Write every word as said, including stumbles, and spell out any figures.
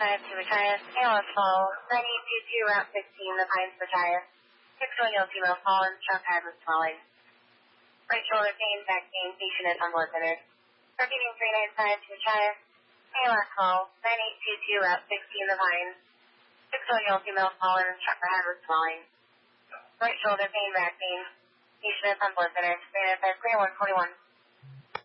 five two Machias, A L S Fall, nine eight two two Route fifteen, The Pines, Machias. six one Yellow Female fallen, truck head was swelling. Right shoulder pain, back pain, patient is on blood thinner. Repeating three nine five two Machias, A L S Fall, nine eight two two Route sixteen, The Pines. six one Yellow Female fallen, truck head was swelling. Right shoulder pain, back pain, patient is on blood thinner. three nine five, clear one forty-one.